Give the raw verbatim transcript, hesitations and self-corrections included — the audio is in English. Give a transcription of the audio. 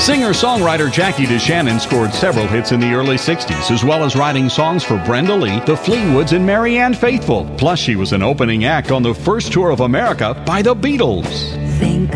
Singer-songwriter Jackie DeShannon scored several hits in the early sixties, as well as writing songs for Brenda Lee, the Fleetwoods, and Marianne Faithfull. Plus, she was an opening act on the first tour of America by the Beatles. Think